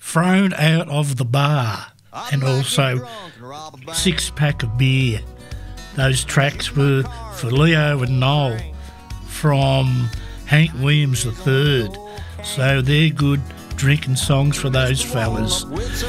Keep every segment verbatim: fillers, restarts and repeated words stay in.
thrown out of the bar, and also six pack of beer. Those tracks were for Leo and Noel from Hank Williams the third. So they're good drinking songs for those fellas.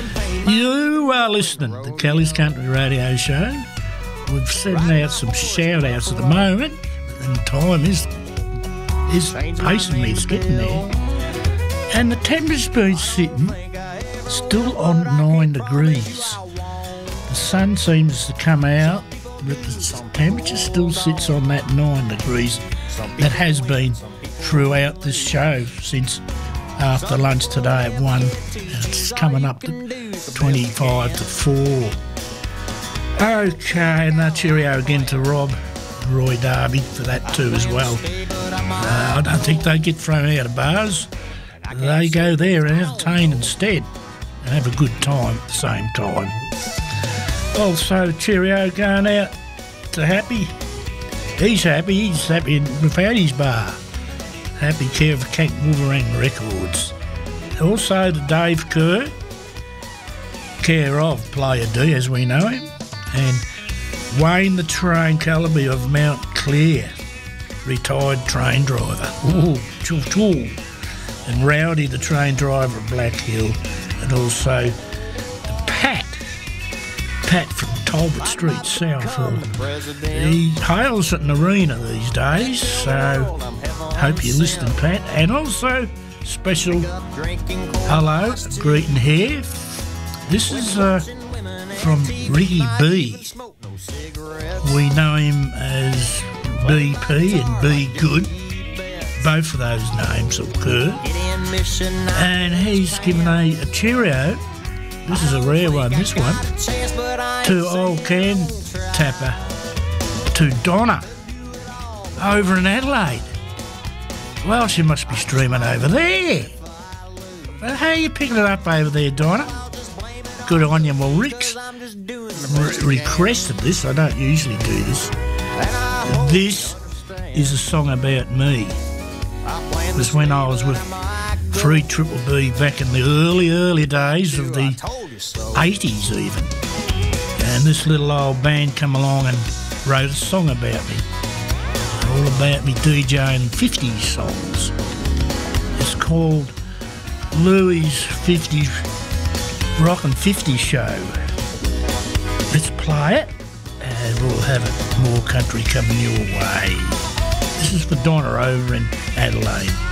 You are listening to Kelly's Country Radio Show. We've sent out some shout-outs at the moment, and time is is pacing me, it's getting there. And the temperature's been sitting still on nine degrees. The sun seems to come out, but the temperature still sits on that nine degrees. That has been throughout this show since after lunch today at one. It's coming up to twenty-five to four. Okay, and now cheerio again to Rob and Roy Darby for that too as well. Uh, I don't think they get thrown out of bars. They go there and entertain instead and have a good time at the same time. Also, cheerio going out to Happy. He's happy, he's happy without his bar. Happy care of Cat Wolverine Records. Also to Dave Kerr, care of Player D as we know him, and Wayne the Train Calaby of Mount Clear, retired train driver. Ooh, choo choo. And Rowdy the train driver of Black Hill, and also the Pat, Pat from Talbot Street, Southall. He hails at an arena these days, so hope you're listening, Pat. And also special hello, greeting here. This is uh, from Ricky B. We know him as B P and B Good. Both of those names occur. And he's given a, a cheerio. This is a rare one, this one. To old can tapper. To Donna. Over in Adelaide. Well, she must be streaming over there. But how are you picking it up over there, Donna? Good on you. Well, Rick's re- requested this. I don't usually do this. This is a song about me. It was when I was with three Triple B back in the early, early days of the eighties even. And this little old band come along and wrote a song about me. All about me DJing fifties songs. It's called Louie's fifties Rockin' fifties Show. Let's play it and we'll have it. More country coming your way. This is for Donna over in Adelaide.